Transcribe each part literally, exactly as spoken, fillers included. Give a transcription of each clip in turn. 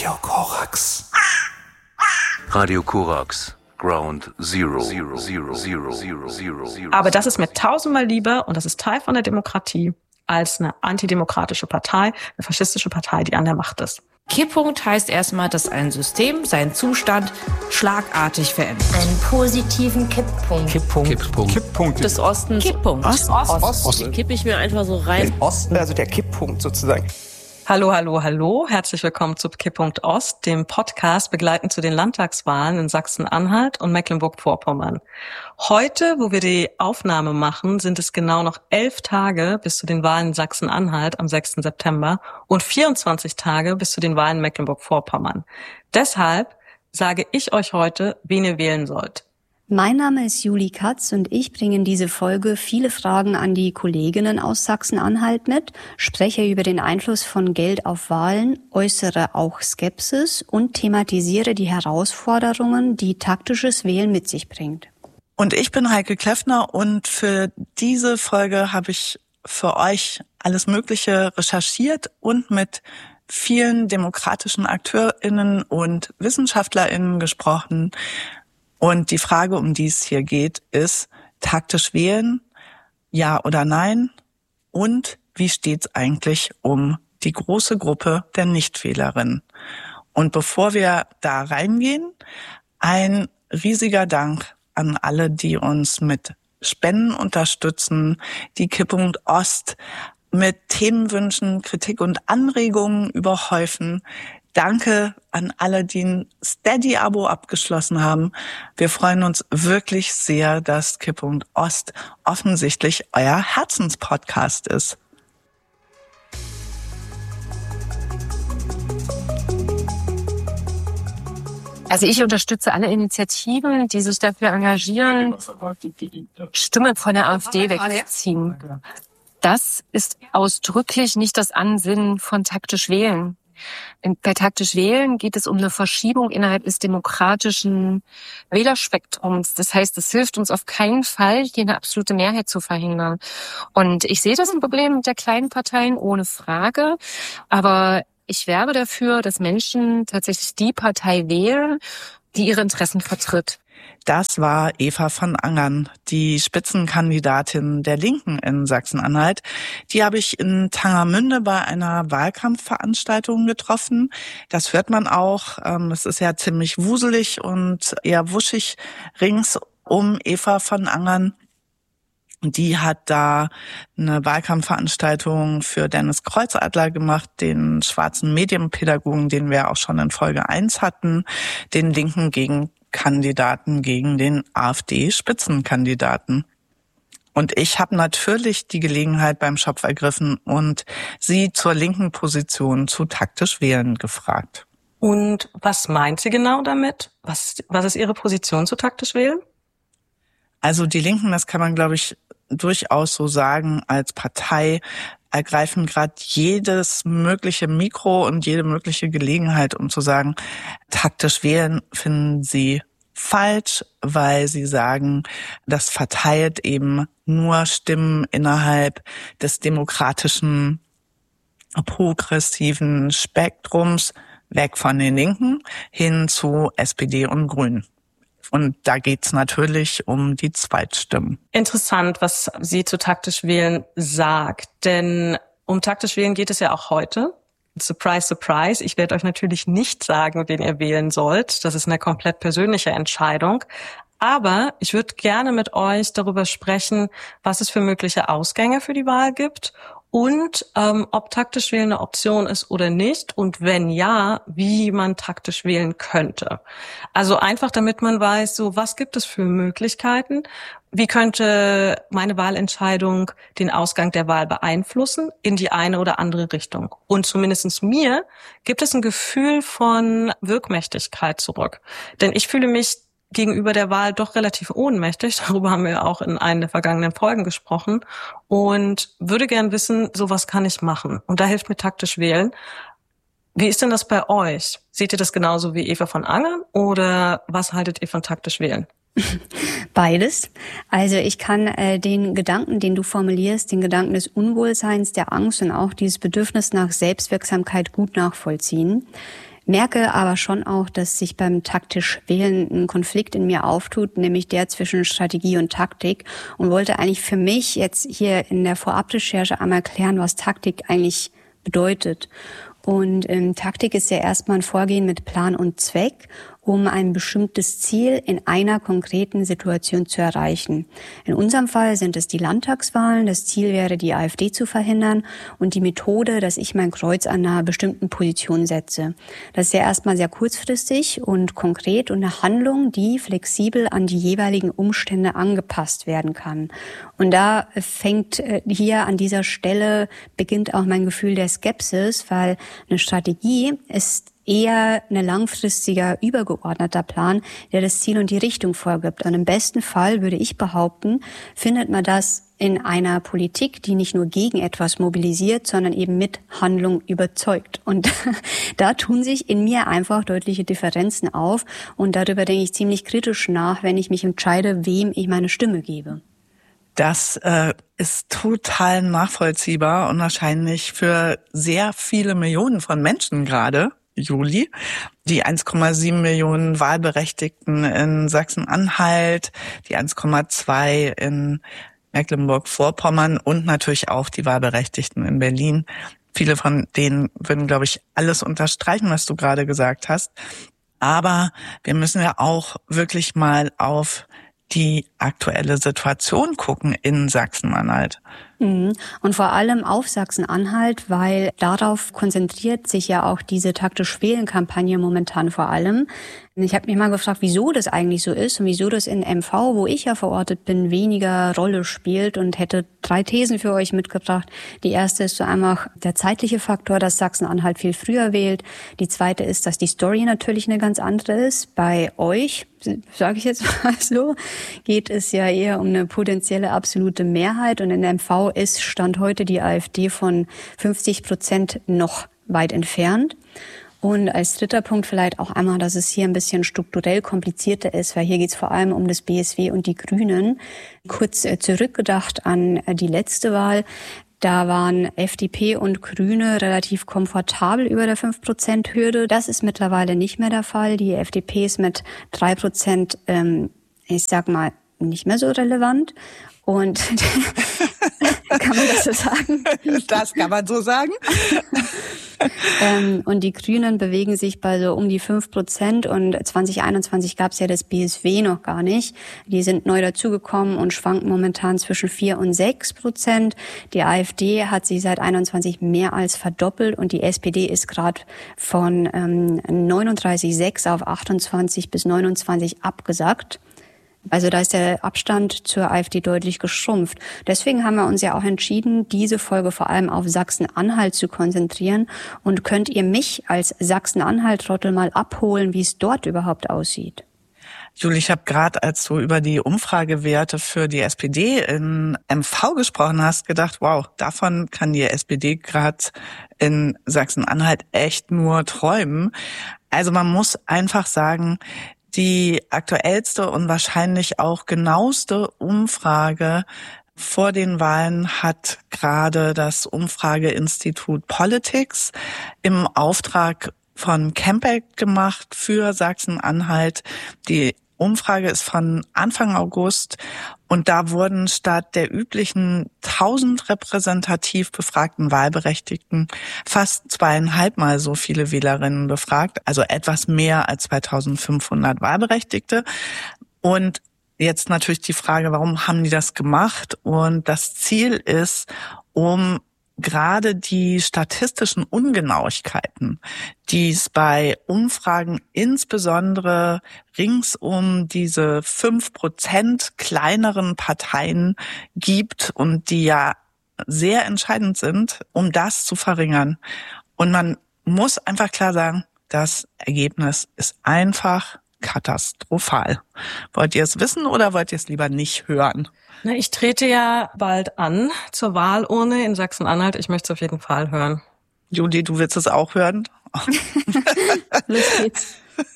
Radio Korax. Radio Korax. Ground Zero. Zero, Zero, Zero, Zero, Zero, Zero. Aber das ist mir tausendmal lieber und das ist Teil von der Demokratie als eine antidemokratische Partei, eine faschistische Partei, die an der Macht ist. Kipppunkt heißt erstmal, dass ein System seinen Zustand schlagartig verändert. Einen positiven Kipppunkt. Kipppunkt. Kipppunkt. Kipppunkt Des Ostens. Kipppunkt. Ost. Ost. Ost. Ost. Den kippe ich mir einfach so rein. Den Osten, also der Kipppunkt sozusagen. Hallo, hallo, hallo. Herzlich willkommen zu Kipppunkt Ost, dem Podcast begleitend zu den Landtagswahlen in Sachsen-Anhalt und Mecklenburg-Vorpommern. Heute, wo wir die Aufnahme machen, sind es genau noch elf Tage bis zu den Wahlen in Sachsen-Anhalt am sechsten September und vierundzwanzig Tage bis zu den Wahlen in Mecklenburg-Vorpommern. Deshalb sage ich euch heute, wen ihr wählen sollt. Mein Name ist Julie Katz und ich bringe in diese Folge viele Fragen an die Kolleginnen aus Sachsen-Anhalt mit, spreche über den Einfluss von Geld auf Wahlen, äußere auch Skepsis und thematisiere die Herausforderungen, die taktisches Wählen mit sich bringt. Und ich bin Heike Kleffner und für diese Folge habe ich für euch alles Mögliche recherchiert und mit vielen demokratischen AkteurInnen und WissenschaftlerInnen gesprochen. Und die Frage, um die es hier geht, ist taktisch wählen, ja oder nein? Und wie steht's eigentlich um die große Gruppe der Nichtwählerinnen? Und bevor wir da reingehen, ein riesiger Dank an alle, die uns mit Spenden unterstützen, die Kipppunkt Ost mit Themenwünschen, Kritik und Anregungen überhäufen. Danke an alle, die ein Steady-Abo abgeschlossen haben. Wir freuen uns wirklich sehr, dass Kipppunkt Ost offensichtlich euer Herzenspodcast ist. Also ich unterstütze alle Initiativen, die sich dafür engagieren, Stimmen von der AfD wegzuziehen. Das ist ausdrücklich nicht das Ansinnen von taktisch wählen. Bei taktisch wählen geht es um eine Verschiebung innerhalb des demokratischen Wählerspektrums. Das heißt, es hilft uns auf keinen Fall, hier eine absolute Mehrheit zu verhindern. Und ich sehe das ein Problem mit der kleinen Parteien, ohne Frage. Aber ich werbe dafür, dass Menschen tatsächlich die Partei wählen, die ihre Interessen vertritt. Das war Eva von Angern, die Spitzenkandidatin der Linken in Sachsen-Anhalt. Die habe ich in Tangermünde bei einer Wahlkampfveranstaltung getroffen. Das hört man auch. Es ist ja ziemlich wuselig und eher wuschig rings um Eva von Angern. Die hat da eine Wahlkampfveranstaltung für Dennis Kreuzadler gemacht, den schwarzen Medienpädagogen, den wir auch schon in Folge eins hatten, den linken Gegenkandidaten gegen den AfD-Spitzenkandidaten. Und ich habe natürlich die Gelegenheit beim Schopf ergriffen und sie zur linken Position zu taktisch wählen gefragt. Und was meint sie genau damit? Was, was ist ihre Position zu taktisch wählen? Also die Linken, das kann man, glaube ich, durchaus so sagen, als Partei ergreifen gerade jedes mögliche Mikro und jede mögliche Gelegenheit, um zu sagen, taktisch wählen finden sie falsch, weil sie sagen, das verteilt eben nur Stimmen innerhalb des demokratischen, progressiven Spektrums weg von den Linken hin zu S P D und Grünen. Und da geht's natürlich um die Zweitstimmen. Interessant, was sie zu taktisch wählen sagt. Denn um taktisch wählen geht es ja auch heute. Surprise, surprise. Ich werde euch natürlich nicht sagen, wen ihr wählen sollt. Das ist eine komplett persönliche Entscheidung. Aber ich würde gerne mit euch darüber sprechen, was es für mögliche Ausgänge für die Wahl gibt und ähm, ob taktisch wählen eine Option ist oder nicht und wenn ja, wie man taktisch wählen könnte. Also einfach, damit man weiß, so was gibt es für Möglichkeiten, wie könnte meine Wahlentscheidung den Ausgang der Wahl beeinflussen in die eine oder andere Richtung. Und zumindest mir gibt es ein Gefühl von Wirkmächtigkeit zurück. Denn ich fühle mich gegenüber der Wahl doch relativ ohnmächtig. Darüber haben wir auch in einer der vergangenen Folgen gesprochen und würde gern wissen, so was kann ich machen? Und da hilft mir taktisch wählen. Wie ist denn das bei euch? Seht ihr das genauso wie Eva von Angern oder was haltet ihr von taktisch wählen? Beides. Also ich kann äh, den Gedanken, den du formulierst, den Gedanken des Unwohlseins, der Angst und auch dieses Bedürfnis nach Selbstwirksamkeit gut nachvollziehen. merke aber schon auch, dass sich beim taktisch Wählen ein Konflikt in mir auftut, nämlich der zwischen Strategie und Taktik, und wollte eigentlich für mich jetzt hier in der Vorabrecherche einmal klären, was Taktik eigentlich bedeutet. Und ähm, Taktik ist ja erstmal ein Vorgehen mit Plan und Zweck, um ein bestimmtes Ziel in einer konkreten Situation zu erreichen. In unserem Fall sind es die Landtagswahlen. Das Ziel wäre, die AfD zu verhindern, und die Methode, dass ich mein Kreuz an einer bestimmten Position setze. Das ist ja erstmal sehr kurzfristig und konkret und eine Handlung, die flexibel an die jeweiligen Umstände angepasst werden kann. Und da fängt hier an dieser Stelle, beginnt auch mein Gefühl der Skepsis, weil eine Strategie ist eher ein langfristiger, übergeordneter Plan, der das Ziel und die Richtung vorgibt. Und im besten Fall, würde ich behaupten, findet man das in einer Politik, die nicht nur gegen etwas mobilisiert, sondern eben mit Handlung überzeugt. Und da tun sich in mir einfach deutliche Differenzen auf. Und darüber denke ich ziemlich kritisch nach, wenn ich mich entscheide, wem ich meine Stimme gebe. Das äh, ist total nachvollziehbar und wahrscheinlich für sehr viele Millionen von Menschen gerade, Juli, die eins Komma sieben Millionen Wahlberechtigten in Sachsen-Anhalt, die eins Komma zwei in Mecklenburg-Vorpommern und natürlich auch die Wahlberechtigten in Berlin. Viele von denen würden, glaube ich, alles unterstreichen, was du gerade gesagt hast. Aber wir müssen ja auch wirklich mal auf die aktuelle Situation gucken in Sachsen-Anhalt. Und vor allem auf Sachsen-Anhalt, weil darauf konzentriert sich ja auch diese taktisch-Wählen-Kampagne momentan vor allem. Ich habe mich mal gefragt, wieso das eigentlich so ist und wieso das in M V, wo ich ja verortet bin, weniger Rolle spielt, und hätte drei Thesen für euch mitgebracht. Die erste ist so einfach der zeitliche Faktor, dass Sachsen-Anhalt viel früher wählt. Die zweite ist, dass die Story natürlich eine ganz andere ist. Bei euch, sage ich jetzt mal so, geht es ja eher um eine potenzielle absolute Mehrheit, und in M V ist Stand heute die AfD von fünfzig Prozent noch weit entfernt. Und als dritter Punkt vielleicht auch einmal, dass es hier ein bisschen strukturell komplizierter ist, weil hier geht es vor allem um das B S W und die Grünen. Kurz zurückgedacht an die letzte Wahl. Da waren F D P und Grüne relativ komfortabel über der fünf Prozent Hürde. Das ist mittlerweile nicht mehr der Fall. Die F D P ist mit drei Prozent, ähm, ich sag mal, nicht mehr so relevant. Und kann man das so sagen? Das kann man so sagen. ähm, und die Grünen bewegen sich bei so um die fünf Prozent, und zwanzig einundzwanzig gab es ja das B S W noch gar nicht. Die sind neu dazugekommen und schwanken momentan zwischen vier und sechs Prozent. Die AfD hat sich seit einundzwanzig mehr als verdoppelt, und die S P D ist gerade von ähm, neununddreißig Komma sechs auf achtundzwanzig bis neunundzwanzig abgesackt. Also da ist der Abstand zur AfD deutlich geschrumpft. Deswegen haben wir uns ja auch entschieden, diese Folge vor allem auf Sachsen-Anhalt zu konzentrieren. Und könnt ihr mich als Sachsen-Anhalt-Trottel mal abholen, wie es dort überhaupt aussieht? Juli, ich habe gerade, als du über die Umfragewerte für die S P D in M V gesprochen hast, gedacht, wow, davon kann die S P D gerade in Sachsen-Anhalt echt nur träumen. Also man muss einfach sagen, die aktuellste und wahrscheinlich auch genaueste Umfrage vor den Wahlen hat gerade das Umfrageinstitut Politics im Auftrag von Campact gemacht für Sachsen-Anhalt. Die Umfrage ist von Anfang August, und da wurden statt der üblichen tausend repräsentativ befragten Wahlberechtigten fast zweieinhalbmal so viele Wählerinnen befragt, also etwas mehr als zweitausendfünfhundert Wahlberechtigte. Und jetzt natürlich die Frage, warum haben die das gemacht? Und das Ziel ist, um gerade die statistischen Ungenauigkeiten, die es bei Umfragen insbesondere rings um diese fünf Prozent kleineren Parteien gibt und die ja sehr entscheidend sind, um das zu verringern. Und man muss einfach klar sagen, das Ergebnis ist einfach katastrophal. Wollt ihr es wissen oder wollt ihr es lieber nicht hören? Na, ich trete ja bald an zur Wahlurne in Sachsen-Anhalt. Ich möchte es auf jeden Fall hören. Juli, du willst es auch hören? Los geht's.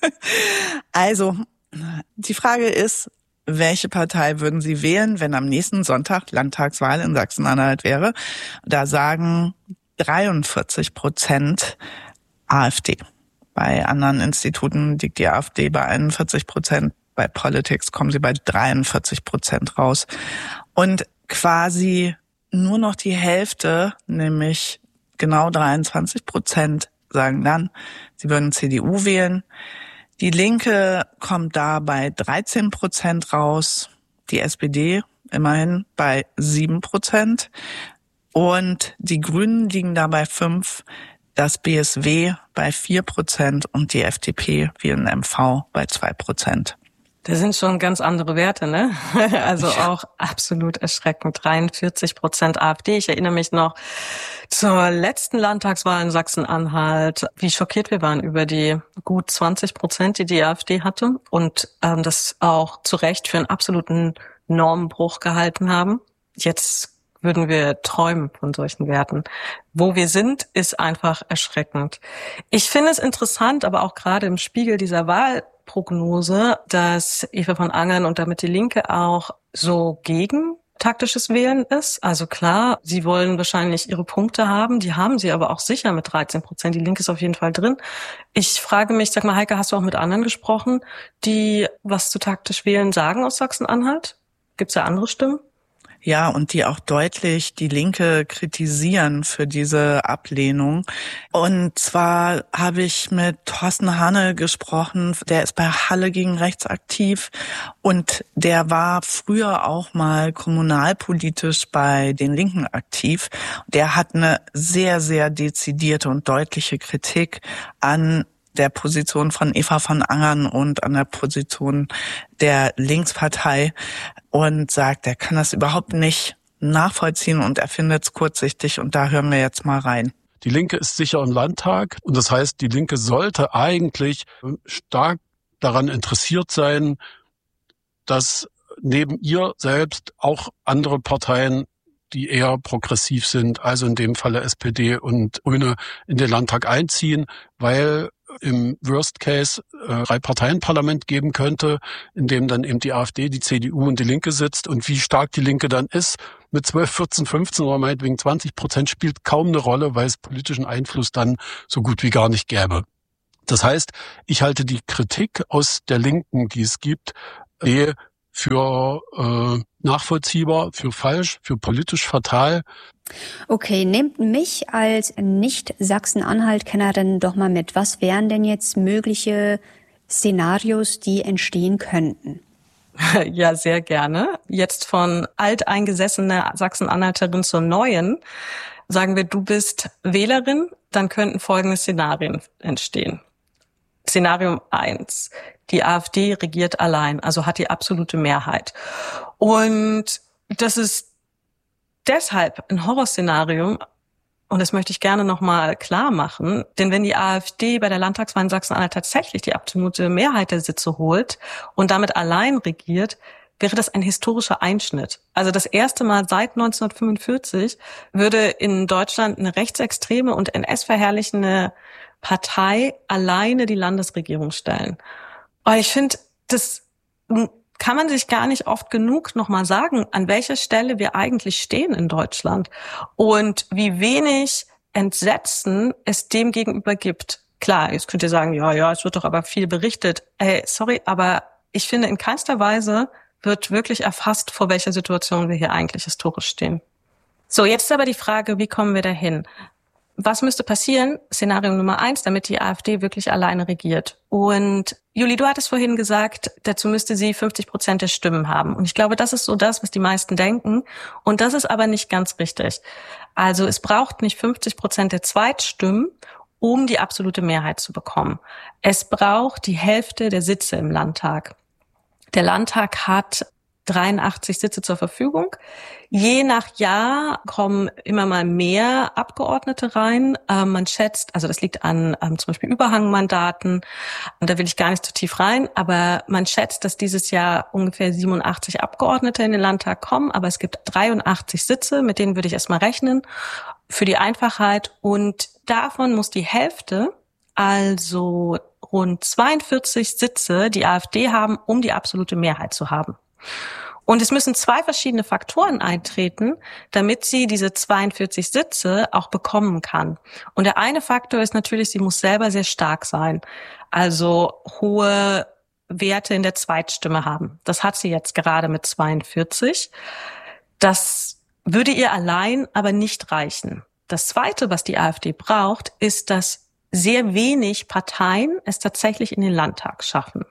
Also, die Frage ist, welche Partei würden Sie wählen, wenn am nächsten Sonntag Landtagswahl in Sachsen-Anhalt wäre? Da sagen dreiundvierzig Prozent AfD. Bei anderen Instituten liegt die AfD bei einundvierzig Prozent. Bei Politics kommen sie bei dreiundvierzig Prozent raus. Und quasi nur noch die Hälfte, nämlich genau dreiundzwanzig Prozent, sagen dann, sie würden C D U wählen. Die Linke kommt da bei dreizehn Prozent raus, die S P D immerhin bei sieben Prozent und die Grünen liegen da bei fünf, das B S W bei vier Prozent und die F D P wie ein M V bei zwei Prozent. Das sind schon ganz andere Werte, ne? Also ja. Auch absolut erschreckend. dreiundvierzig Prozent AfD. Ich erinnere mich noch zur letzten Landtagswahl in Sachsen-Anhalt, wie schockiert wir waren über die gut zwanzig Prozent, die die AfD hatte und ähm, das auch zu Recht für einen absoluten Normenbruch gehalten haben. Jetzt würden wir träumen von solchen Werten. Wo wir sind, ist einfach erschreckend. Ich finde es interessant, aber auch gerade im Spiegel dieser Wahlprognose, dass Eva von Angern und damit die Linke auch so gegen taktisches Wählen ist. Also klar, sie wollen wahrscheinlich ihre Punkte haben, die haben sie aber auch sicher mit dreizehn Prozent. Die Linke ist auf jeden Fall drin. Ich frage mich, sag mal, Heike, hast du auch mit anderen gesprochen, die was zu taktisch Wählen sagen aus Sachsen-Anhalt? Gibt es da andere Stimmen? Ja, und die auch deutlich die Linke kritisieren für diese Ablehnung. Und zwar habe ich mit Thorsten Hanne gesprochen, der ist bei Halle gegen Rechts aktiv und der war früher auch mal kommunalpolitisch bei den Linken aktiv. Der hat eine sehr, sehr dezidierte und deutliche Kritik an der Position von Eva von Angern und an der Position der Linkspartei und sagt, er kann das überhaupt nicht nachvollziehen und er findet es kurzsichtig und da hören wir jetzt mal rein. Die Linke ist sicher im Landtag und das heißt, die Linke sollte eigentlich stark daran interessiert sein, dass neben ihr selbst auch andere Parteien, die eher progressiv sind, also in dem Falle S P D und Grüne, in den Landtag einziehen, weil im Worst Case äh, drei Parteienparlament geben könnte, in dem dann eben die AfD, die C D U und die Linke sitzt. Und wie stark die Linke dann ist, mit zwölf, vierzehn, fünfzehn oder meinetwegen zwanzig Prozent spielt kaum eine Rolle, weil es politischen Einfluss dann so gut wie gar nicht gäbe. Das heißt, ich halte die Kritik aus der Linken, die es gibt, eh für äh, nachvollziehbar, für falsch, für politisch fatal. Okay, nehmt mich als Nicht-Sachsen-Anhalt-Kennerin doch mal mit. Was wären denn jetzt mögliche Szenarios, die entstehen könnten? Ja, sehr gerne. Jetzt von alteingesessener Sachsen-Anhalterin zur neuen. Sagen wir, du bist Wählerin, dann könnten folgende Szenarien entstehen. Szenario eins. Die AfD regiert allein, also hat die absolute Mehrheit. Und das ist deshalb ein Horrorszenario, und das möchte ich gerne nochmal klar machen, denn wenn die AfD bei der Landtagswahl in Sachsen-Anhalt tatsächlich die absolute Mehrheit der Sitze holt und damit allein regiert, wäre das ein historischer Einschnitt. Also das erste Mal seit neunzehnhundertfünfundvierzig würde in Deutschland eine rechtsextreme und N S-verherrlichende Partei alleine die Landesregierung stellen. Aber ich finde, das kann man sich gar nicht oft genug nochmal sagen, an welcher Stelle wir eigentlich stehen in Deutschland und wie wenig Entsetzen es dem gegenüber gibt. Klar, jetzt könnt ihr sagen, ja, ja, es wird doch aber viel berichtet. Ey, sorry, aber ich finde, in keinster Weise wird wirklich erfasst, vor welcher Situation wir hier eigentlich historisch stehen. So, jetzt ist aber die Frage, wie kommen wir dahin? Was müsste passieren? Szenario Nummer eins, damit die AfD wirklich alleine regiert. Und Juli, du hattest vorhin gesagt, dazu müsste sie fünfzig Prozent der Stimmen haben. Und ich glaube, das ist so das, was die meisten denken. Und das ist aber nicht ganz richtig. Also es braucht nicht fünfzig Prozent der Zweitstimmen, um die absolute Mehrheit zu bekommen. Es braucht die Hälfte der Sitze im Landtag. Der Landtag hat dreiundachtzig Sitze zur Verfügung. Je nach Jahr kommen immer mal mehr Abgeordnete rein. Ähm, man schätzt, also das liegt an ähm, zum Beispiel Überhangmandaten. Und da will ich gar nicht zu tief rein, aber man schätzt, dass dieses Jahr ungefähr siebenundachtzig Abgeordnete in den Landtag kommen. Aber es gibt dreiundachtzig Sitze, mit denen würde ich erstmal rechnen, für die Einfachheit. Und davon muss die Hälfte, also rund zweiundvierzig Sitze, die AfD haben, um die absolute Mehrheit zu haben. Und es müssen zwei verschiedene Faktoren eintreten, damit sie diese zweiundvierzig Sitze auch bekommen kann. Und der eine Faktor ist natürlich, sie muss selber sehr stark sein. Also hohe Werte in der Zweitstimme haben. Das hat sie jetzt gerade mit zweiundvierzig. Das würde ihr allein aber nicht reichen. Das Zweite, was die AfD braucht, ist, dass sehr wenig Parteien es tatsächlich in den Landtag schaffen.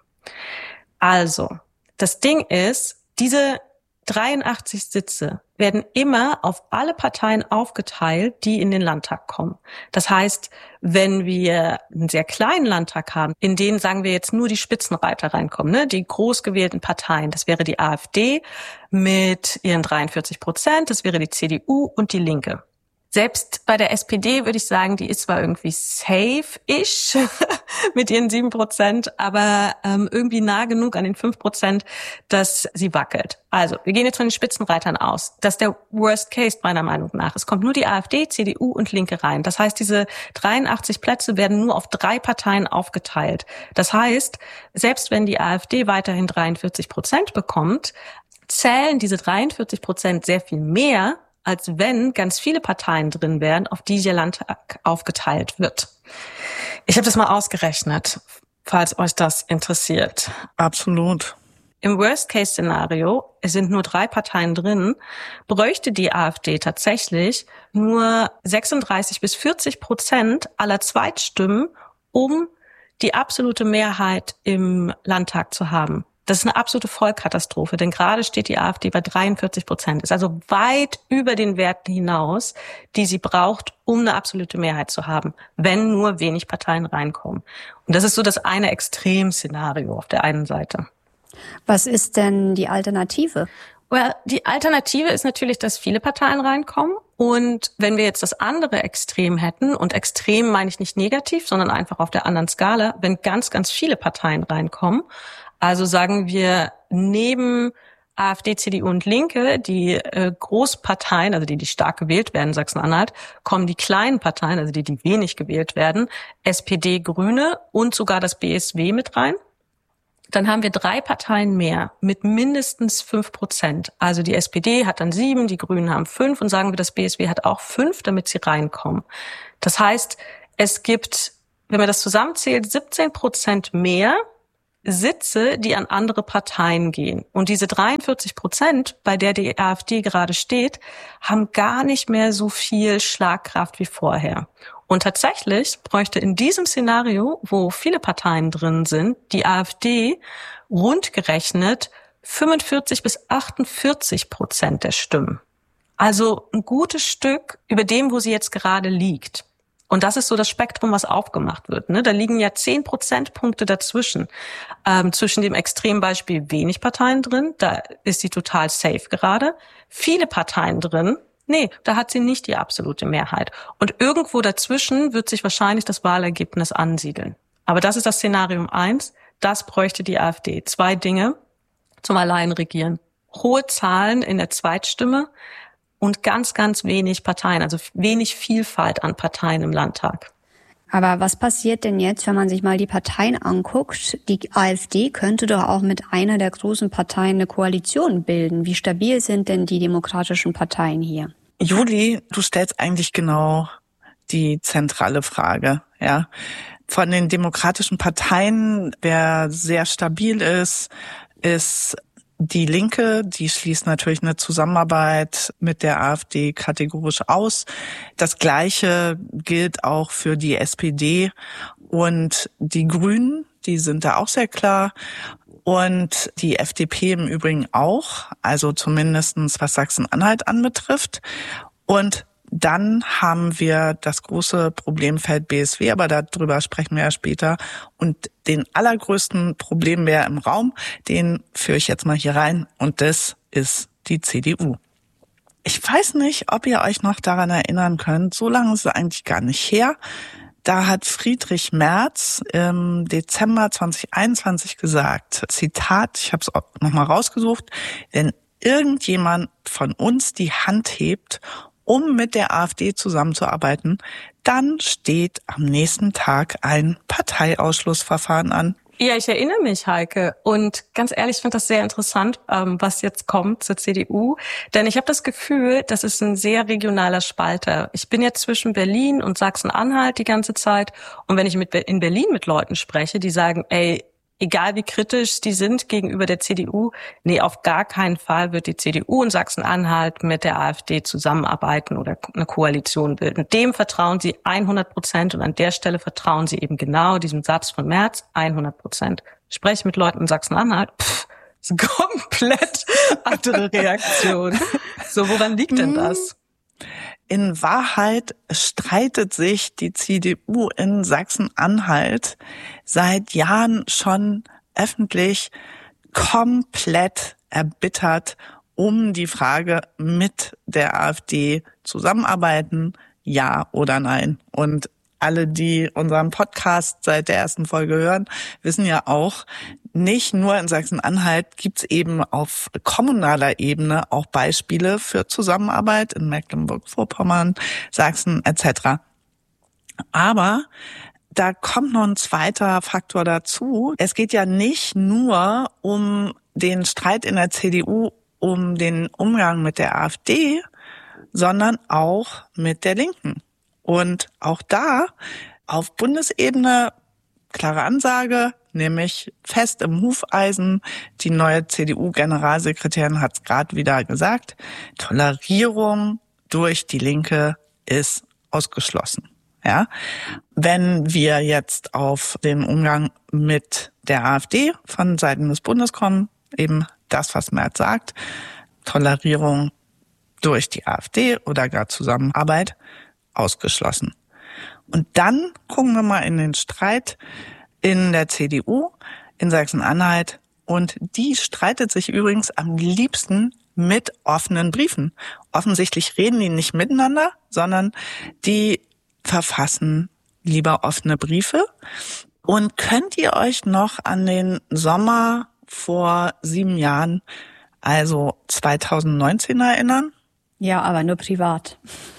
Also, das Ding ist, diese dreiundachtzig Sitze werden immer auf alle Parteien aufgeteilt, die in den Landtag kommen. Das heißt, wenn wir einen sehr kleinen Landtag haben, in den, sagen wir jetzt, nur die Spitzenreiter reinkommen, ne, die groß gewählten Parteien, das wäre die AfD mit ihren dreiundvierzig Prozent, das wäre die C D U und die Linke. Selbst bei der S P D würde ich sagen, die ist zwar irgendwie safe-ish mit ihren sieben Prozent, aber ähm, irgendwie nah genug an den fünf Prozent, dass sie wackelt. Also, wir gehen jetzt von den Spitzenreitern aus. Das ist der Worst Case meiner Meinung nach. Es kommt nur die AfD, C D U und Linke rein. Das heißt, diese dreiundachtzig Plätze werden nur auf drei Parteien aufgeteilt. Das heißt, selbst wenn die AfD weiterhin dreiundvierzig Prozent bekommt, zählen diese dreiundvierzig Prozent sehr viel mehr, als wenn ganz viele Parteien drin wären, auf die der Landtag aufgeteilt wird. Ich habe das mal ausgerechnet, falls euch das interessiert. Absolut. Im Worst-Case-Szenario, es sind nur drei Parteien drin, bräuchte die AfD tatsächlich nur sechsunddreißig bis vierzig Prozent aller Zweitstimmen, um die absolute Mehrheit im Landtag zu haben. Das ist eine absolute Vollkatastrophe, denn gerade steht die AfD bei dreiundvierzig Prozent. Ist also weit über den Werten hinaus, die sie braucht, um eine absolute Mehrheit zu haben, wenn nur wenig Parteien reinkommen. Und das ist so das eine Extremszenario auf der einen Seite. Was ist denn die Alternative? Well, die Alternative ist natürlich, dass viele Parteien reinkommen. Und wenn wir jetzt das andere Extrem hätten, und extrem meine ich nicht negativ, sondern einfach auf der anderen Skala, wenn ganz, ganz viele Parteien reinkommen, also sagen wir, neben AfD, C D U und Linke, die äh, Großparteien, also die, die stark gewählt werden in Sachsen-Anhalt, kommen die kleinen Parteien, also die, die wenig gewählt werden, S P D, Grüne und sogar das B S W mit rein. Dann haben wir drei Parteien mehr mit mindestens fünf Prozent. Also die S P D hat dann sieben, die Grünen haben fünf und sagen wir, das B S W hat auch fünf, damit sie reinkommen. Das heißt, es gibt, wenn man das zusammenzählt, siebzehn Prozent mehr Sitze, die an andere Parteien gehen. Und diese dreiundvierzig Prozent, bei der die AfD gerade steht, haben gar nicht mehr so viel Schlagkraft wie vorher. Und tatsächlich bräuchte in diesem Szenario, wo viele Parteien drin sind, die AfD rund gerechnet fünfundvierzig bis achtundvierzig Prozent der Stimmen. Also ein gutes Stück über dem, wo sie jetzt gerade liegt. Und das ist so das Spektrum, was aufgemacht wird. Ne? Da liegen ja zehn Prozentpunkte dazwischen. Ähm, zwischen dem Extrembeispiel wenig Parteien drin, da ist sie total safe gerade. Viele Parteien drin, nee, da hat sie nicht die absolute Mehrheit. Und irgendwo dazwischen wird sich wahrscheinlich das Wahlergebnis ansiedeln. Aber das ist das Szenario eins. Das bräuchte die AfD. Zwei Dinge zum Alleinregieren. Hohe Zahlen in der Zweitstimme und ganz, ganz wenig Parteien, also wenig Vielfalt an Parteien im Landtag. Aber was passiert denn jetzt, wenn man sich mal die Parteien anguckt? Die AfD könnte doch auch mit einer der großen Parteien eine Koalition bilden. Wie stabil sind denn die demokratischen Parteien hier? Juli, du stellst eigentlich genau die zentrale Frage, ja. Von den demokratischen Parteien, wer sehr stabil ist, ist die Linke, die schließt natürlich eine Zusammenarbeit mit der AfD kategorisch aus. Das Gleiche gilt auch für die S P D und die Grünen, die sind da auch sehr klar. Und die F D P im Übrigen auch, also zumindestens was Sachsen-Anhalt anbetrifft. Und dann haben wir das große Problemfeld B S W, aber darüber sprechen wir ja später. Und den allergrößten Problembär im Raum, den führe ich jetzt mal hier rein. Und das ist die C D U. Ich weiß nicht, ob ihr euch noch daran erinnern könnt. So lange ist es eigentlich gar nicht her. Da hat Friedrich Merz im Dezember zweitausendeinundzwanzig gesagt, Zitat, ich habe es auch nochmal rausgesucht, wenn irgendjemand von uns die Hand hebt, um mit der AfD zusammenzuarbeiten, dann steht am nächsten Tag ein Parteiausschlussverfahren an. Ja, ich erinnere mich, Heike. Und ganz ehrlich, ich finde das sehr interessant, ähm, was jetzt kommt zur C D U. Denn ich habe das Gefühl, das ist ein sehr regionaler Spalter. Ich bin jetzt zwischen Berlin und Sachsen-Anhalt die ganze Zeit. Und wenn ich mit in Berlin mit Leuten spreche, die sagen, ey, egal wie kritisch die sind gegenüber der C D U, nee, auf gar keinen Fall wird die C D U in Sachsen-Anhalt mit der AfD zusammenarbeiten oder eine Koalition bilden. Dem vertrauen sie hundert Prozent und an der Stelle vertrauen sie eben genau diesem Satz von Merz hundert Prozent. Spreche mit Leuten in Sachsen-Anhalt, pff, ist eine komplett andere Reaktion. So, woran liegt denn das? In Wahrheit streitet sich die C D U in Sachsen-Anhalt seit Jahren schon öffentlich komplett erbittert um die Frage, mit der AfD zusammenarbeiten, ja oder nein. Und alle, die unseren Podcast seit der ersten Folge hören, wissen ja auch, nicht nur in Sachsen-Anhalt gibt's eben auf kommunaler Ebene auch Beispiele für Zusammenarbeit in Mecklenburg-Vorpommern, Sachsen et cetera. Aber da kommt noch ein zweiter Faktor dazu. Es geht ja nicht nur um den Streit in der C D U, um den Umgang mit der AfD, sondern auch mit der Linken. Und auch da auf Bundesebene klare Ansage, nämlich fest im Hufeisen. Die neue C D U-Generalsekretärin hat es gerade wieder gesagt. Tolerierung durch die Linke ist ausgeschlossen. Ja, wenn wir jetzt auf den Umgang mit der AfD von Seiten des Bundes kommen, eben das, was Merz sagt, Tolerierung durch die AfD oder gar Zusammenarbeit ausgeschlossen. Und dann gucken wir mal in den Streit in der C D U in Sachsen-Anhalt. Und die streitet sich übrigens am liebsten mit offenen Briefen. Offensichtlich reden die nicht miteinander, sondern die verfassen lieber offene Briefe. Und könnt ihr euch noch an den Sommer vor sieben Jahren, also zweitausendneunzehn, erinnern? Ja, aber nur privat.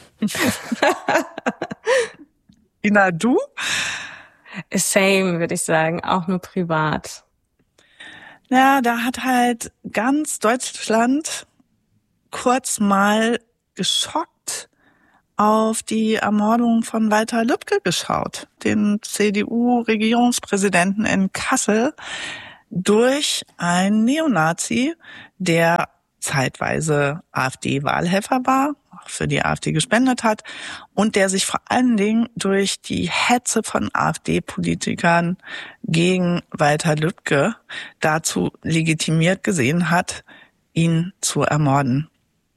Ina, du? Same, würde ich sagen, auch nur privat. Ja, da hat halt ganz Deutschland kurz mal geschockt auf die Ermordung von Walter Lübcke geschaut, den C D U-Regierungspräsidenten in Kassel, durch einen Neonazi, der zeitweise AfD-Wahlhelfer war, auch für die AfD gespendet hat und der sich vor allen Dingen durch die Hetze von AfD-Politikern gegen Walter Lübcke dazu legitimiert gesehen hat, ihn zu ermorden.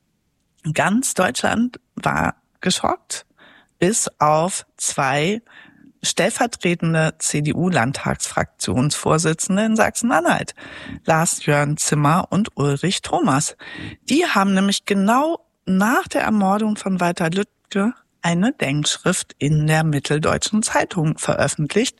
Ganz Deutschland war geschockt, bis auf zwei stellvertretende C D U-Landtagsfraktionsvorsitzende in Sachsen-Anhalt, Lars-Jörn Zimmer und Ulrich Thomas. Die haben nämlich genau nach der Ermordung von Walter Lübcke eine Denkschrift in der Mitteldeutschen Zeitung veröffentlicht.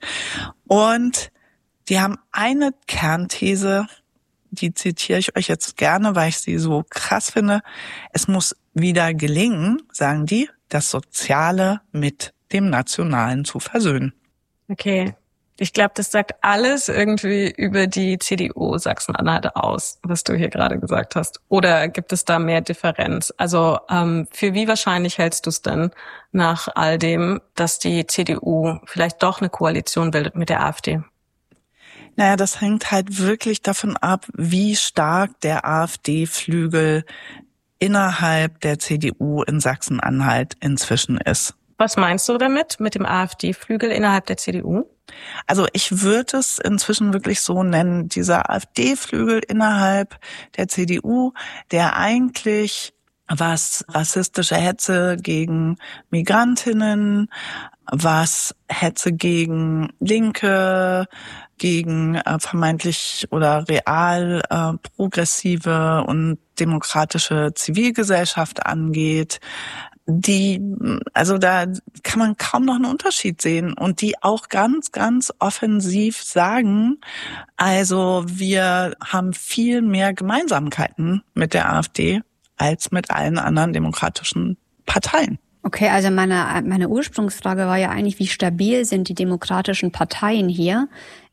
Und die haben eine Kernthese, die zitiere ich euch jetzt gerne, weil ich sie so krass finde. Es muss wieder gelingen, sagen die, das Soziale mit dem Nationalen zu versöhnen. Okay. Ich glaube, das sagt alles irgendwie über die C D U Sachsen-Anhalt aus, was du hier gerade gesagt hast. Oder gibt es da mehr Differenz? Also ähm, für wie wahrscheinlich hältst du es denn nach all dem, dass die C D U vielleicht doch eine Koalition bildet mit der AfD? Naja, das hängt halt wirklich davon ab, wie stark der AfD-Flügel innerhalb der C D U in Sachsen-Anhalt inzwischen ist. Was meinst du damit, mit dem AfD-Flügel innerhalb der C D U? Also ich würde es inzwischen wirklich so nennen, dieser AfD-Flügel innerhalb der C D U, der eigentlich, was rassistische Hetze gegen Migrantinnen, was Hetze gegen Linke, gegen äh, vermeintlich oder real äh, progressive und demokratische Zivilgesellschaft angeht, die, also da kann man kaum noch einen Unterschied sehen und die auch ganz, ganz offensiv sagen, also wir haben viel mehr Gemeinsamkeiten mit der AfD als mit allen anderen demokratischen Parteien. Okay, also meine, meine Ursprungsfrage war ja eigentlich, wie stabil sind die demokratischen Parteien hier?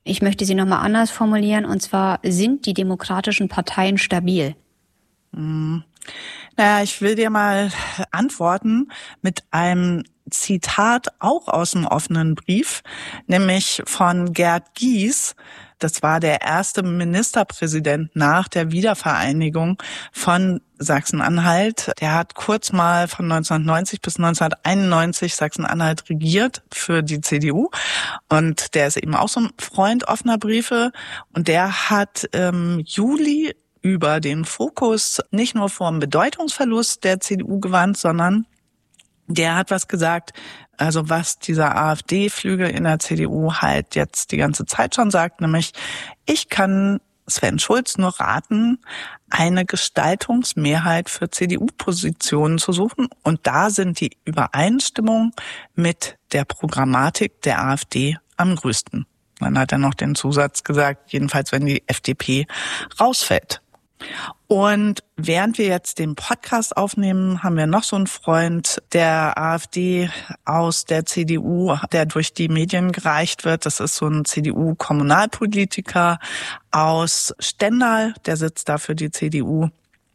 Ich möchte sie nochmal anders formulieren, und zwar, sind die demokratischen Parteien stabil? Hm. Naja, ich will dir mal antworten mit einem Zitat auch aus dem offenen Brief, nämlich von Gerd Gies. Das war der erste Ministerpräsident nach der Wiedervereinigung von Sachsen-Anhalt. Der hat kurz mal von neunzehnhundertneunzig bis neunzehnhunderteinundneunzig Sachsen-Anhalt regiert für die C D U. Und der ist eben auch so ein Freund offener Briefe. Und der hat im Juli über den Fokus nicht nur vom Bedeutungsverlust der C D U gewandt, sondern der hat was gesagt, also was dieser AfD-Flügel in der C D U halt jetzt die ganze Zeit schon sagt, nämlich, ich kann Sven Schulz nur raten, eine Gestaltungsmehrheit für C D U-Positionen zu suchen. Und da sind die Übereinstimmungen mit der Programmatik der AfD am größten. Dann hat er noch den Zusatz gesagt, jedenfalls wenn die F D P rausfällt. Und während wir jetzt den Podcast aufnehmen, haben wir noch so einen Freund der AfD aus der C D U, der durch die Medien gereicht wird. Das ist so ein C D U-Kommunalpolitiker aus Stendal, der sitzt da für die C D U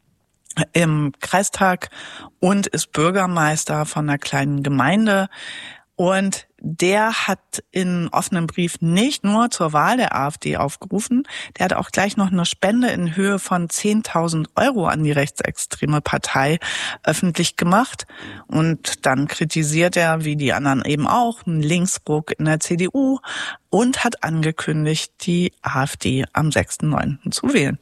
im Kreistag und ist Bürgermeister von einer kleinen Gemeinde. Und der hat in offenem Brief nicht nur zur Wahl der AfD aufgerufen, der hat auch gleich noch eine Spende in Höhe von zehntausend Euro an die rechtsextreme Partei öffentlich gemacht. Und dann kritisiert er, wie die anderen eben auch, einen Linksruck in der C D U und hat angekündigt, die AfD am sechsten neunten zu wählen.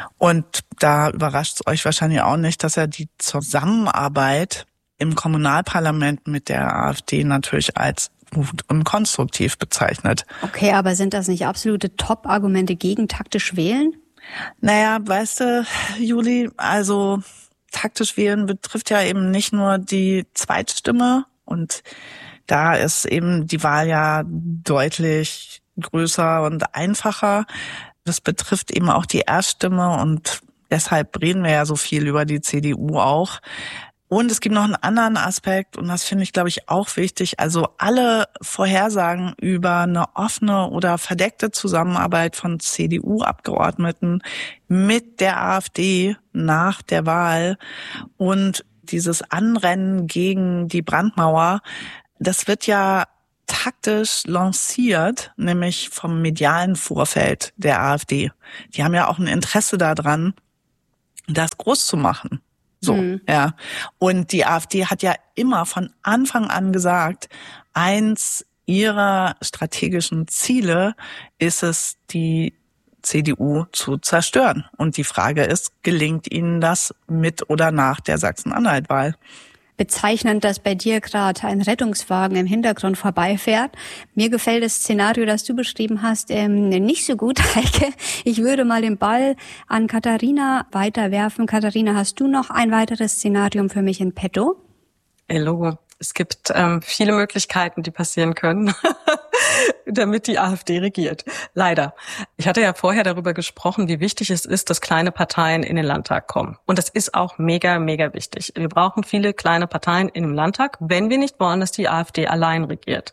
Und da überrascht es euch wahrscheinlich auch nicht, dass er die Zusammenarbeit im Kommunalparlament mit der AfD natürlich als gut und konstruktiv bezeichnet. Okay, aber sind das nicht absolute Top-Argumente gegen taktisch wählen? Naja, weißt du, Juli, also taktisch wählen betrifft ja eben nicht nur die Zweitstimme, und da ist eben die Wahl ja deutlich größer und einfacher. Das betrifft eben auch die Erststimme, und deshalb reden wir ja so viel über die C D U auch. Und es gibt noch einen anderen Aspekt, und das finde ich, glaube ich, auch wichtig. Also alle Vorhersagen über eine offene oder verdeckte Zusammenarbeit von C D U-Abgeordneten mit der AfD nach der Wahl und dieses Anrennen gegen die Brandmauer, das wird ja taktisch lanciert, nämlich vom medialen Vorfeld der AfD. Die haben ja auch ein Interesse daran, das groß zu machen. So, mhm. ja. Und die AfD hat ja immer von Anfang an gesagt, eins ihrer strategischen Ziele ist es, die C D U zu zerstören. Und die Frage ist, gelingt ihnen das mit oder nach der Sachsen-Anhalt-Wahl? Bezeichnend, dass bei dir gerade ein Rettungswagen im Hintergrund vorbeifährt. Mir gefällt das Szenario, das du beschrieben hast, ähm, nicht so gut, Heike. Ich würde mal den Ball an Katharina weiterwerfen. Katharina, hast du noch ein weiteres Szenario für mich in petto? Hello. Es gibt ähm, viele Möglichkeiten, die passieren können, damit die AfD regiert. Leider. Ich hatte ja vorher darüber gesprochen, wie wichtig es ist, dass kleine Parteien in den Landtag kommen. Und das ist auch mega, mega wichtig. Wir brauchen viele kleine Parteien in dem Landtag, wenn wir nicht wollen, dass die AfD allein regiert.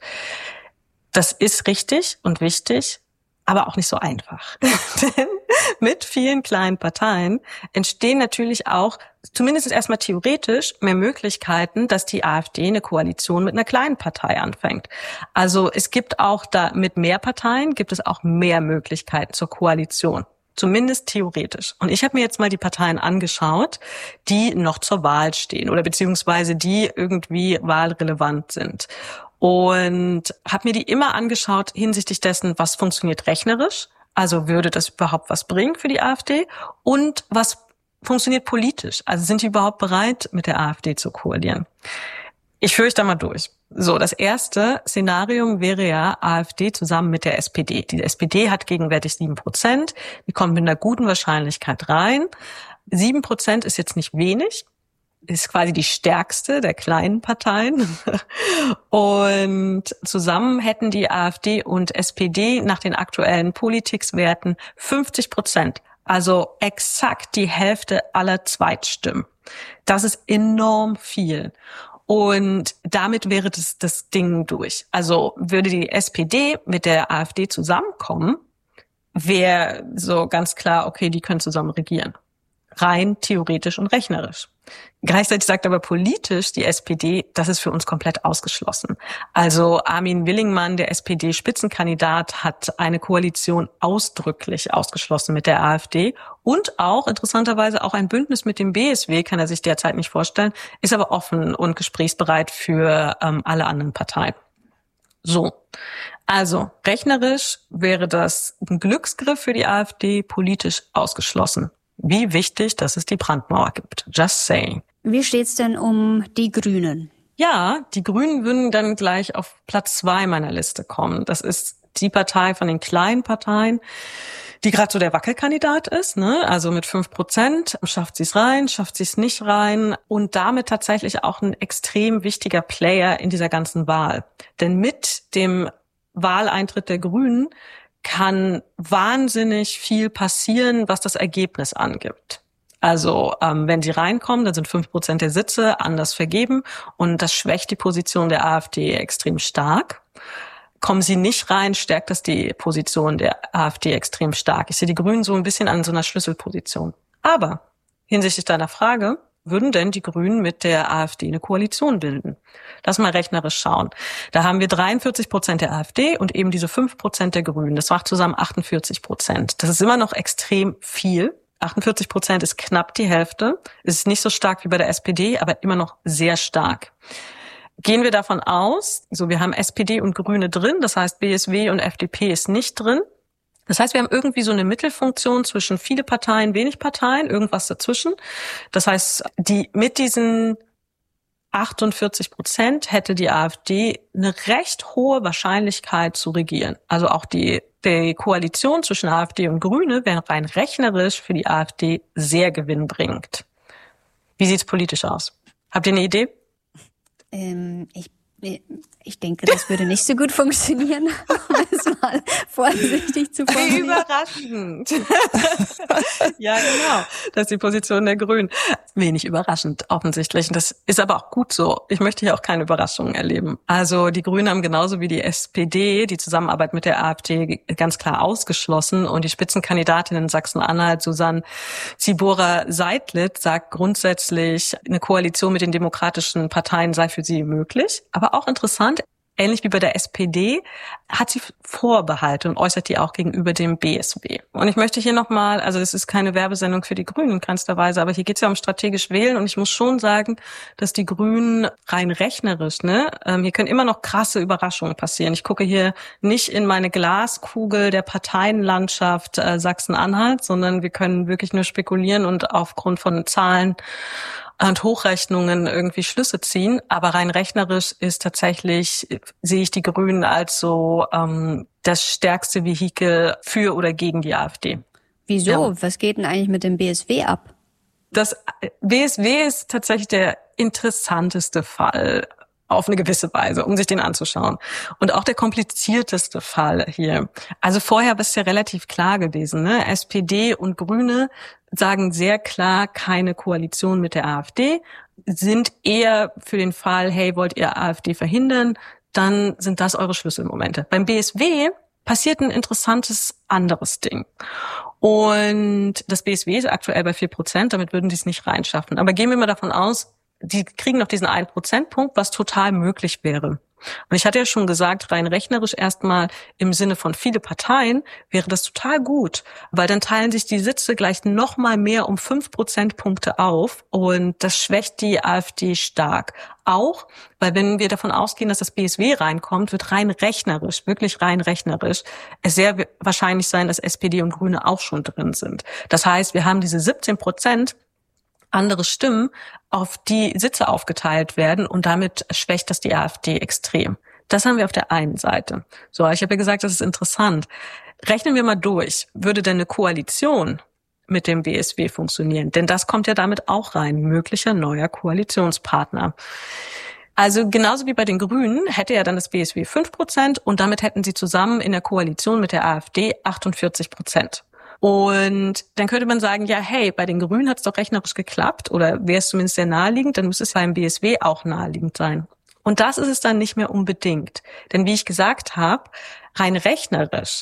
Das ist richtig und wichtig, aber auch nicht so einfach. Denn mit vielen kleinen Parteien entstehen natürlich auch, zumindest erstmal theoretisch, mehr Möglichkeiten, dass die AfD eine Koalition mit einer kleinen Partei anfängt. Also es gibt auch da mit mehr Parteien, gibt es auch mehr Möglichkeiten zur Koalition. Zumindest theoretisch. Und ich habe mir jetzt mal die Parteien angeschaut, die noch zur Wahl stehen oder beziehungsweise die irgendwie wahlrelevant sind. Und habe mir die immer angeschaut hinsichtlich dessen, was funktioniert rechnerisch, also würde das überhaupt was bringen für die AfD, und was funktioniert politisch, also sind die überhaupt bereit, mit der AfD zu koalieren. Ich führe euch da mal durch. So, das erste Szenario wäre ja AfD zusammen mit der S P D. Die S P D hat gegenwärtig sieben Prozent, die kommt mit einer guten Wahrscheinlichkeit rein. sieben Prozent ist jetzt nicht wenig, ist quasi die stärkste der kleinen Parteien. Und zusammen hätten die AfD und S P D nach den aktuellen Politikswerten fünfzig Prozent. Also exakt die Hälfte aller Zweitstimmen. Das ist enorm viel. Und damit wäre das, das Ding durch. Also würde die S P D mit der AfD zusammenkommen, wäre so ganz klar, okay, die können zusammen regieren. Rein theoretisch und rechnerisch. Gleichzeitig sagt aber politisch die S P D, das ist für uns komplett ausgeschlossen. Also Armin Willingmann, der S P D-Spitzenkandidat, hat eine Koalition ausdrücklich ausgeschlossen mit der AfD und auch, interessanterweise, auch ein Bündnis mit dem B S W kann er sich derzeit nicht vorstellen, ist aber offen und gesprächsbereit für ähm, alle anderen Parteien. So, also rechnerisch wäre das ein Glücksgriff für die AfD, politisch ausgeschlossen. Wie wichtig, dass es die Brandmauer gibt. Just saying. Wie steht's denn um die Grünen? Ja, die Grünen würden dann gleich auf Platz zwei meiner Liste kommen. Das ist die Partei von den kleinen Parteien, die gerade so der Wackelkandidat ist, ne? Also mit fünf Prozent schafft sie es rein, schafft sie es nicht rein und damit tatsächlich auch ein extrem wichtiger Player in dieser ganzen Wahl. Denn mit dem Wahleintritt der Grünen kann wahnsinnig viel passieren, was das Ergebnis angibt. Also ähm, wenn sie reinkommen, dann sind fünf Prozent der Sitze anders vergeben und das schwächt die Position der AfD extrem stark. Kommen sie nicht rein, stärkt das die Position der AfD extrem stark. Ich sehe die Grünen so ein bisschen an so einer Schlüsselposition. Aber hinsichtlich deiner Frage, würden denn die Grünen mit der AfD eine Koalition bilden? Lass mal rechnerisch schauen. Da haben wir dreiundvierzig Prozent der AfD und eben diese fünf Prozent der Grünen. Das macht zusammen achtundvierzig Prozent. Das ist immer noch extrem viel. achtundvierzig Prozent ist knapp die Hälfte. Es ist nicht so stark wie bei der S P D, aber immer noch sehr stark. Gehen wir davon aus, so wir haben S P D und Grüne drin, das heißt B S W und F D P ist nicht drin. Das heißt, wir haben irgendwie so eine Mittelfunktion zwischen viele Parteien, wenig Parteien, irgendwas dazwischen. Das heißt, die mit diesen achtundvierzig Prozent hätte die AfD eine recht hohe Wahrscheinlichkeit zu regieren. Also auch die, die Koalition zwischen AfD und Grüne wäre rein rechnerisch für die AfD sehr gewinnbringend. Wie sieht's politisch aus? Habt ihr eine Idee? Ähm, ich Ich denke, das würde nicht so gut funktionieren, um es mal vorsichtig zu formulieren. Überraschend. Ja, genau. Das ist die Position der Grünen. Wenig überraschend, offensichtlich. Und das ist aber auch gut so. Ich möchte hier auch keine Überraschungen erleben. Also die Grünen haben genauso wie die S P D die Zusammenarbeit mit der AfD ganz klar ausgeschlossen. Und die Spitzenkandidatin in Sachsen-Anhalt, Susanne Zibora-Seidlitz, sagt grundsätzlich, eine Koalition mit den demokratischen Parteien sei für sie möglich. Aber auch interessant, ähnlich wie bei der S P D, hat sie Vorbehalte und äußert die auch gegenüber dem B S W. Und ich möchte hier nochmal, also es ist keine Werbesendung für die Grünen in keinster Weise, aber hier geht es ja um strategisch wählen und ich muss schon sagen, dass die Grünen rein rechnerisch, ne, ähm, hier können immer noch krasse Überraschungen passieren. Ich gucke hier nicht in meine Glaskugel der Parteienlandschaft äh, Sachsen-Anhalt, sondern wir können wirklich nur spekulieren und aufgrund von Zahlen und Hochrechnungen irgendwie Schlüsse ziehen. Aber rein rechnerisch ist tatsächlich, sehe ich die Grünen als so ähm, das stärkste Vehikel für oder gegen die AfD. Wieso? Ja. Was geht denn eigentlich mit dem B S W ab? Das B S W ist tatsächlich der interessanteste Fall auf eine gewisse Weise, um sich den anzuschauen. Und auch der komplizierteste Fall hier. Also vorher war es ja relativ klar gewesen, ne? S P D und Grüne sagen sehr klar keine Koalition mit der AfD, sind eher für den Fall, hey, wollt ihr AfD verhindern, dann sind das eure Schlüsselmomente. Beim B S W passiert ein interessantes anderes Ding. Und das B S W ist aktuell bei vier Prozent, damit würden sie es nicht reinschaffen. Aber gehen wir mal davon aus, die kriegen noch diesen einen Prozentpunkt, was total möglich wäre. Und ich hatte ja schon gesagt, rein rechnerisch erstmal im Sinne von viele Parteien wäre das total gut, weil dann teilen sich die Sitze gleich noch mal mehr um fünf Prozentpunkte auf und das schwächt die AfD stark. Auch, weil wenn wir davon ausgehen, dass das B S W reinkommt, wird rein rechnerisch, wirklich rein rechnerisch, es sehr wahrscheinlich sein, dass S P D und Grüne auch schon drin sind. Das heißt, wir haben diese siebzehn Prozent andere Stimmen, auf die Sitze aufgeteilt werden und damit schwächt das die AfD extrem. Das haben wir auf der einen Seite. So, ich habe ja gesagt, das ist interessant. Rechnen wir mal durch. Würde denn eine Koalition mit dem B S W funktionieren? Denn das kommt ja damit auch rein, möglicher neuer Koalitionspartner. Also genauso wie bei den Grünen hätte ja dann das B S W fünf Prozent und damit hätten sie zusammen in der Koalition mit der AfD achtundvierzig Prozent. Und dann könnte man sagen, ja, hey, bei den Grünen hat es doch rechnerisch geklappt oder wäre es zumindest sehr naheliegend, dann müsste es beim B S W auch naheliegend sein. Und das ist es dann nicht mehr unbedingt. Denn wie ich gesagt habe, rein rechnerisch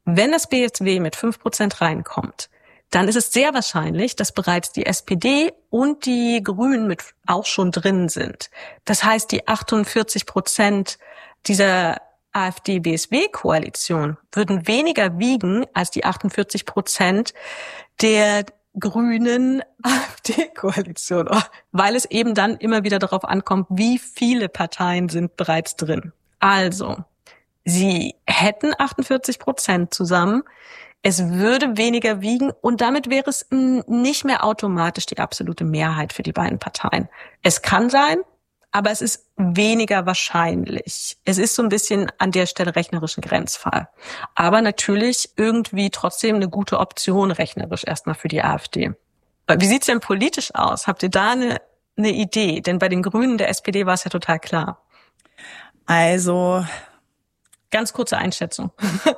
Wenn das B S W mit fünf Prozent reinkommt, dann ist es sehr wahrscheinlich, dass bereits die S P D und die Grünen mit auch schon drin sind. Das heißt, die achtundvierzig Prozent dieser AfD-B S W-Koalition würden weniger wiegen als die achtundvierzig Prozent der grünen AfD-Koalition, weil es eben dann immer wieder darauf ankommt, wie viele Parteien sind bereits drin. Also, sie hätten achtundvierzig Prozent zusammen, es würde weniger wiegen und damit wäre es nicht mehr automatisch die absolute Mehrheit für die beiden Parteien. Es kann sein, aber es ist weniger wahrscheinlich. Es ist so ein bisschen an der Stelle rechnerisch ein Grenzfall. Aber natürlich irgendwie trotzdem eine gute Option rechnerisch erstmal für die AfD. Wie sieht's denn politisch aus? Habt ihr da eine, eine Idee? Denn bei den Grünen der S P D war es ja total klar. Also... Ganz kurze Einschätzung.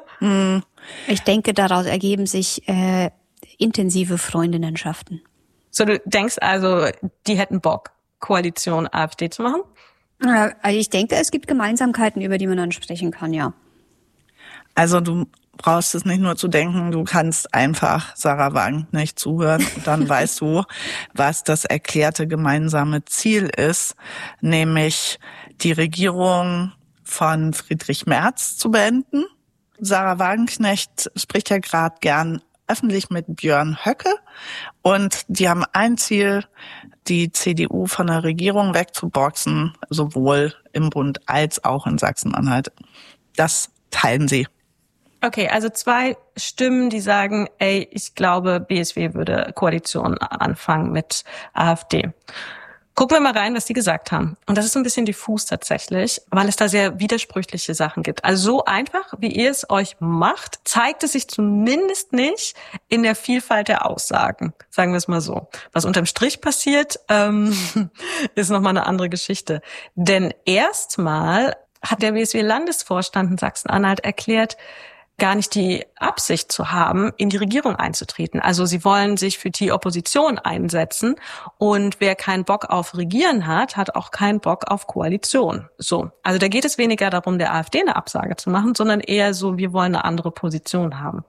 Ich denke, daraus ergeben sich äh, intensive Freundinnenschaften. So, du denkst also, die hätten Bock, Koalition AfD zu machen? Ja, also ich denke, es gibt Gemeinsamkeiten, über die man dann sprechen kann, ja. Also du brauchst es nicht nur zu denken, du kannst einfach Sarah Wagenknecht zuhören und dann weißt du, was das erklärte gemeinsame Ziel ist, nämlich die Regierung von Friedrich Merz zu beenden. Sarah Wagenknecht spricht ja gerade gern öffentlich mit Björn Höcke und die haben ein Ziel, die C D U von der Regierung wegzuboxen, sowohl im Bund als auch in Sachsen-Anhalt. Das teilen sie. Okay, also zwei Stimmen, die sagen, ey, ich glaube, B S W würde Koalition anfangen mit AfD. Gucken wir mal rein, was die gesagt haben. Und das ist so ein bisschen diffus tatsächlich, weil es da sehr widersprüchliche Sachen gibt. Also so einfach, wie ihr es euch macht, zeigt es sich zumindest nicht in der Vielfalt der Aussagen. Sagen wir es mal so. Was unterm Strich passiert, ähm, ist nochmal eine andere Geschichte. Denn erstmal hat der B S W-Landesvorstand in Sachsen-Anhalt erklärt, gar nicht die Absicht zu haben, in die Regierung einzutreten. Also sie wollen sich für die Opposition einsetzen und wer keinen Bock auf Regieren hat, hat auch keinen Bock auf Koalition. So, also da geht es weniger darum, der AfD eine Absage zu machen, sondern eher so, wir wollen eine andere Position haben.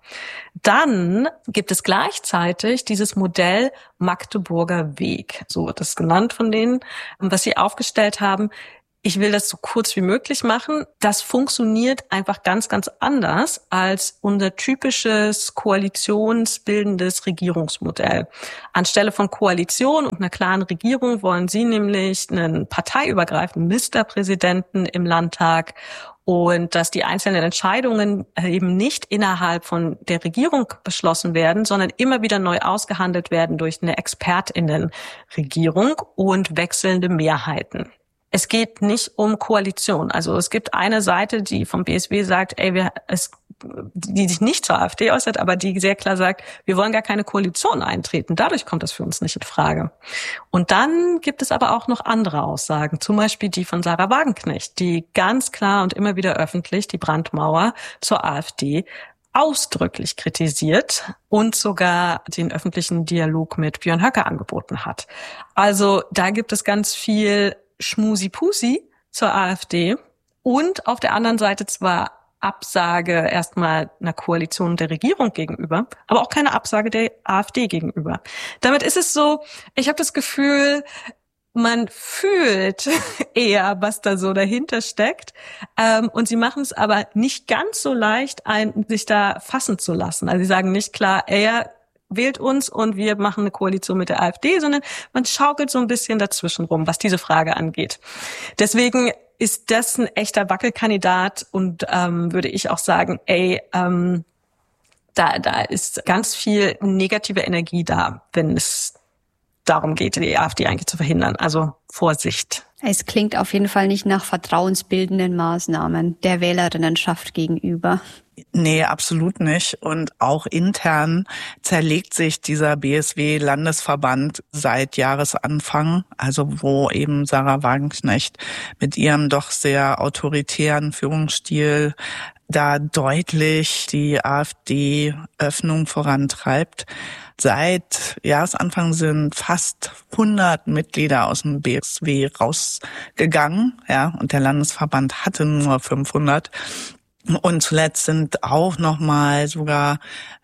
Dann gibt es gleichzeitig dieses Modell Magdeburger Weg, so das ist genannt von denen, was sie aufgestellt haben. Ich will das so kurz wie möglich machen. Das funktioniert einfach ganz, ganz anders als unser typisches koalitionsbildendes Regierungsmodell. Anstelle von Koalition und einer klaren Regierung wollen sie nämlich einen parteiübergreifenden Ministerpräsidenten im Landtag und dass die einzelnen Entscheidungen eben nicht innerhalb von der Regierung beschlossen werden, sondern immer wieder neu ausgehandelt werden durch eine ExpertInnenregierung und wechselnde Mehrheiten. Es geht nicht um Koalition. Also es gibt eine Seite, die vom B S W sagt, ey, wir, es, die sich nicht zur AfD äußert, aber die sehr klar sagt, wir wollen gar keine Koalition eintreten. Dadurch kommt das für uns nicht in Frage. Und dann gibt es aber auch noch andere Aussagen, zum Beispiel die von Sarah Wagenknecht, die ganz klar und immer wieder öffentlich die Brandmauer zur AfD ausdrücklich kritisiert und sogar den öffentlichen Dialog mit Björn Höcke angeboten hat. Also da gibt es ganz viel Schmusi-Pusi zur AfD und auf der anderen Seite zwar Absage erstmal einer Koalition der Regierung gegenüber, aber auch keine Absage der AfD gegenüber. Damit ist es so, ich habe das Gefühl, man fühlt eher, was da so dahinter steckt. Ähm, und sie machen es aber nicht ganz so leicht, ein, sich da fassen zu lassen. Also sie sagen nicht klar, er wählt uns und wir machen eine Koalition mit der AfD, sondern man schaukelt so ein bisschen dazwischen rum, was diese Frage angeht. Deswegen ist das ein echter Wackelkandidat und ähm, würde ich auch sagen, ey, ähm, da, da ist ganz viel negative Energie da, wenn es darum geht, die AfD eigentlich zu verhindern. Also Vorsicht. Es klingt auf jeden Fall nicht nach vertrauensbildenden Maßnahmen der Wählerinnenschaft gegenüber. Nee, absolut nicht. Und auch intern zerlegt sich dieser B S W-Landesverband seit Jahresanfang, also wo eben Sarah Wagenknecht mit ihrem doch sehr autoritären Führungsstil da deutlich die AfD-Öffnung vorantreibt. Seit Jahresanfang sind fast hundert Mitglieder aus dem B S W rausgegangen, ja, und der Landesverband hatte nur fünfhundert. Und zuletzt sind auch nochmal sogar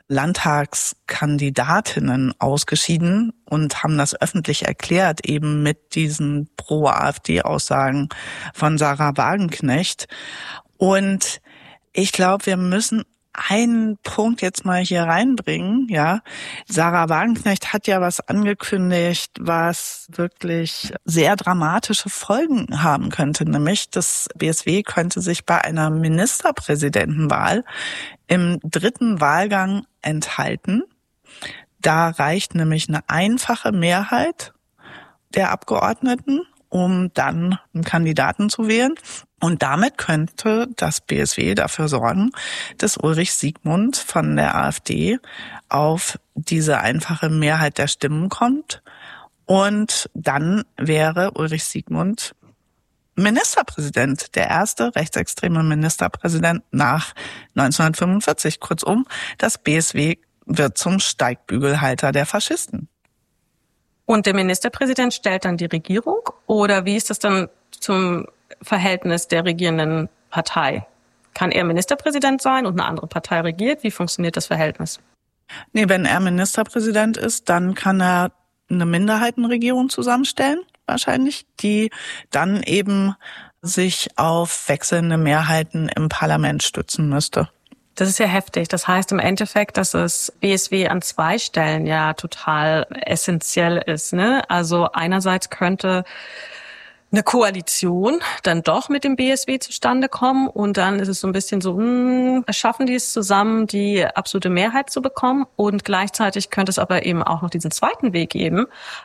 Landtagskandidatinnen ausgeschieden und haben das öffentlich erklärt, eben mit diesen Pro-AfD-Aussagen von Sarah Wagenknecht. Und ich glaube, wir müssen einen Punkt jetzt mal hier reinbringen, ja. Sarah Wagenknecht hat ja was angekündigt, was wirklich sehr dramatische Folgen haben könnte, nämlich das B S W könnte sich bei einer Ministerpräsidentenwahl im dritten Wahlgang enthalten. Da reicht nämlich eine einfache Mehrheit der Abgeordneten, um dann einen Kandidaten zu wählen. Und damit könnte das B S W dafür sorgen, dass Ulrich Siegmund von der AfD auf diese einfache Mehrheit der Stimmen kommt. Und dann wäre Ulrich Siegmund Ministerpräsident, der erste rechtsextreme Ministerpräsident nach neunzehnhundertfünfundvierzig. Kurzum, das B S W wird zum Steigbügelhalter der Faschisten. Und der Ministerpräsident stellt dann die Regierung? Oder wie ist das dann zum Verhältnis der regierenden Partei? Kann er Ministerpräsident sein und eine andere Partei regiert? Wie funktioniert das Verhältnis? Nee, wenn er Ministerpräsident ist, dann kann er eine Minderheitenregierung zusammenstellen, wahrscheinlich, die dann eben sich auf wechselnde Mehrheiten im Parlament stützen müsste. Das ist ja heftig. Das heißt im Endeffekt, dass das B S W an zwei Stellen ja total essentiell ist, ne? Also einerseits könnte eine Koalition dann doch mit dem B S W zustande kommen und dann ist es so ein bisschen so, hm, schaffen die es zusammen, die absolute Mehrheit zu bekommen, und gleichzeitig könnte es aber eben auch noch diesen zweiten Weg geben,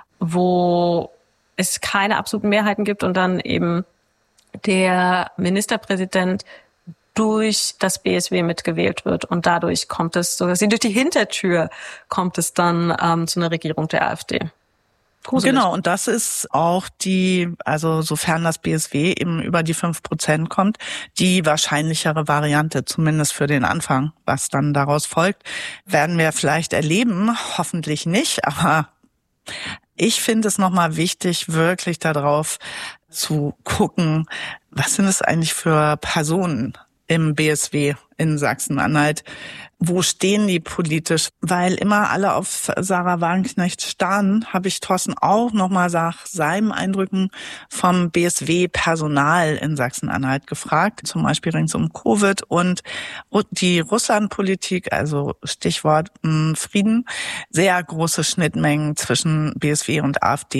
wo es keine absoluten Mehrheiten gibt und dann eben der Ministerpräsident durch das B S W mitgewählt wird und dadurch kommt es sogar, durch die Hintertür kommt es dann ähm, zu einer Regierung der AfD. Gruselig. Genau, und das ist auch die, also sofern das B S W eben über die fünf Prozent kommt, die wahrscheinlichere Variante, zumindest für den Anfang. Was dann daraus folgt, werden wir vielleicht erleben, hoffentlich nicht, aber ich finde es nochmal wichtig, wirklich darauf zu gucken, was sind es eigentlich für Personen im B S W in Sachsen-Anhalt? Wo stehen die politisch? Weil immer alle auf Sarah Wagenknecht starren, habe ich Thorsten auch nochmal nach seinen Eindrücken vom B S W-Personal in Sachsen-Anhalt gefragt, zum Beispiel rings um Covid und die Russlandpolitik, also Stichwort Frieden, sehr große Schnittmengen zwischen B S W und AfD.